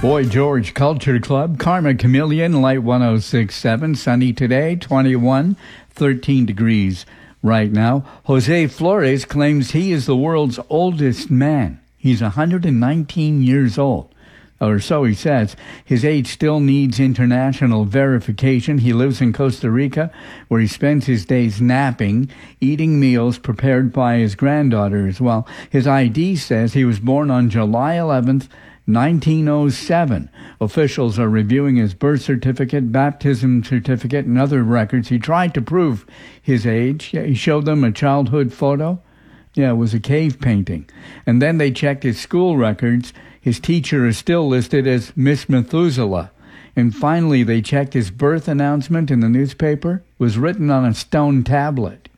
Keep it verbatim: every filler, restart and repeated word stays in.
Boy George Culture Club, Karma Chameleon, Light one oh six point seven. Sunny today, twenty-one, thirteen degrees right now. Jose Flores claims he is the world's oldest man. He's one hundred nineteen years old. Or so he says. His age still needs international verification. He lives in Costa Rica, where he spends his days napping, eating meals prepared by his granddaughter as well. His I D says he was born on July eleventh, nineteen oh seven. Officials are reviewing his birth certificate, baptism certificate, and other records. He tried to prove his age. He showed them a childhood photo. Yeah, it was a cave painting. And then they checked his school records. His teacher is still listed as Miss Methuselah. And finally, they checked his birth announcement in the newspaper. It was written on a stone tablet.